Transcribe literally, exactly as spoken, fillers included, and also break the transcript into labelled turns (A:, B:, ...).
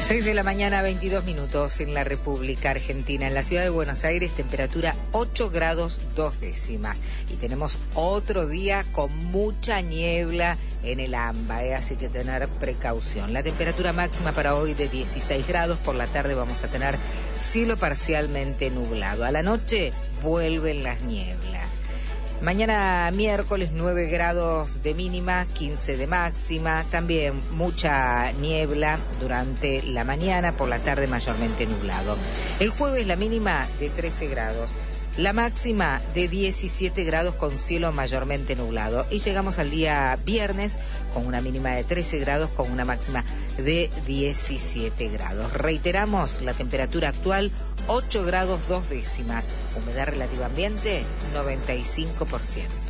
A: seis de la mañana, veintidós minutos en la República Argentina. En la ciudad de Buenos Aires, temperatura ocho grados dos décimas. Y tenemos otro día con mucha niebla en el AMBA, ¿eh? Así que tener precaución. La temperatura máxima para hoy de dieciséis grados. Por la tarde vamos a tener cielo parcialmente nublado. A la noche vuelven las nieblas. Mañana miércoles nueve grados de mínima, quince de máxima, también mucha niebla durante la mañana, por la tarde mayormente nublado. El jueves la mínima de trece grados, la máxima de diecisiete grados con cielo mayormente nublado. Y llegamos al día viernes con una mínima de trece grados con una máxima de diecisiete grados. Reiteramos la temperatura actual, ocho grados dos décimas. Humedad relativa ambiente, noventa y cinco por ciento.